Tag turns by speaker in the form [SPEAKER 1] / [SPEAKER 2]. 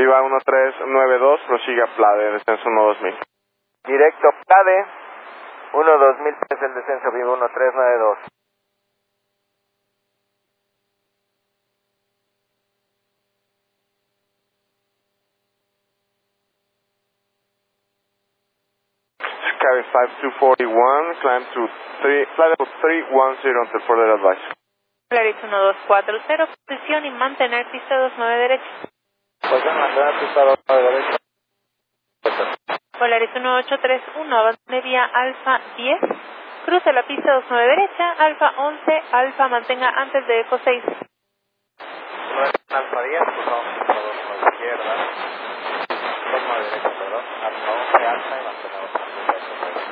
[SPEAKER 1] Viva 1392, prosiga Plade, descenso 12000.
[SPEAKER 2] Directo Plade, 12000 es el descenso, Viva 1392.
[SPEAKER 1] Carry 5241, climb to flight level 310 until further advice.
[SPEAKER 3] Polaris 1240, posición y mantener pista 29 derecha.
[SPEAKER 2] Posición mantener pista 29 derecha.
[SPEAKER 3] Polaris 1831, abandone vía Alfa 10, cruce la pista 29 derecha, Alfa 11, Alfa mantenga antes de Eco 6.
[SPEAKER 2] Alfa 10, cruzamos pista 29 izquierda, 29 derecha, perdón, Alfa 11, Alfa y mantenemos antes de Eco 6.